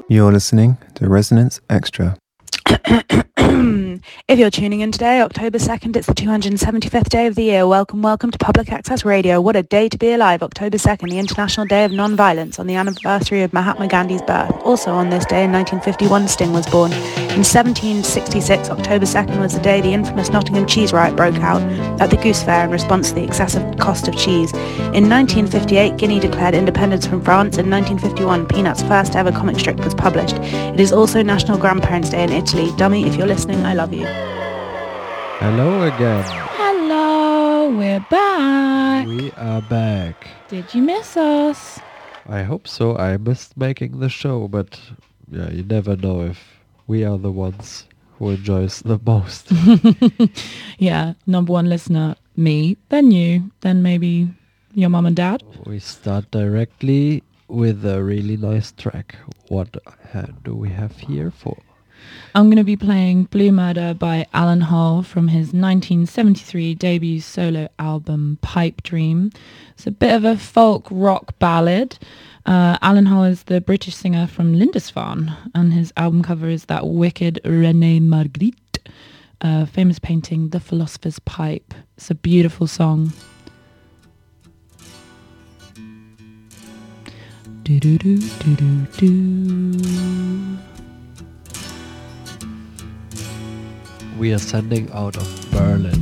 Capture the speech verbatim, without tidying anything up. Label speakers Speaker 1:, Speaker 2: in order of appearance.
Speaker 1: You're listening to Resonance Extra.
Speaker 2: If you're tuning in today, October second, it's the two hundred seventy-fifth day of the year. Welcome, welcome to Public Access Radio. What a day to be alive. October second, the International Day of Non-Violence, on the anniversary of Mahatma Gandhi's birth. Also on this day in nineteen fifty-one, Sting was born. In seventeen sixty-six, October second was the day the infamous Nottingham cheese riot broke out at the Goose Fair in response to the excessive cost of cheese. In nineteen fifty-eight, Guinea declared independence from France. In nineteen fifty-one, Peanuts' first ever comic strip was published. It is also National Grandparents' Day in Italy. Dummy, if you're listening, I love you.
Speaker 3: Hello again.
Speaker 4: Hello, we're back.
Speaker 3: We are back.
Speaker 4: Did you miss us?
Speaker 3: I hope so. I missed making the show, but yeah, you never know if we are the ones who enjoys the most.
Speaker 4: Yeah, number one listener, me, then you, then maybe your mum and dad.
Speaker 3: We start directly with a really nice track. What uh, do we have here for?
Speaker 4: I'm going to be playing Blue Murder by Alan Hall from his nineteen seventy-three debut solo album Pipe Dream. It's a bit of a folk rock ballad. Uh, Alan Hall is the British singer from Lindisfarne, and his album cover is that wicked René Magritte, uh, famous painting The Philosopher's Pipe. It's a beautiful song. Do do do do do do.
Speaker 3: We are sending out of Berlin.